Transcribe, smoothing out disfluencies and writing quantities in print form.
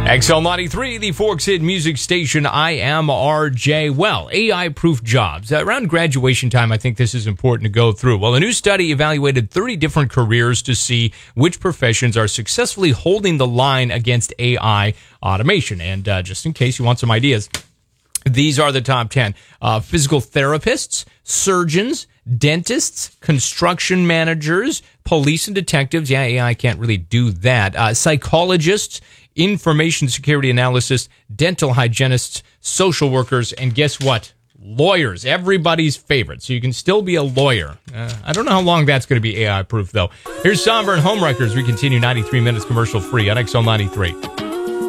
XL93, the Forks Hit Music Station. I am RJ. Well, AI-proof jobs. Around graduation time, I think this is important to go through. Well, a new study evaluated 30 different careers to see which professions are successfully holding the line against AI automation. And just in case you want some ideas, these are the top 10. Physical therapists, surgeons, dentists, construction managers, police and detectives. Yeah, AI can't really do that. Psychologists, information security analysts, dental hygienists, social workers, and guess what? Lawyers, everybody's favorite. So you can still be a lawyer. I don't know how long that's going to be AI-proof, though. Here's Somber and Homewreckers. We continue 93 minutes commercial free on XL93.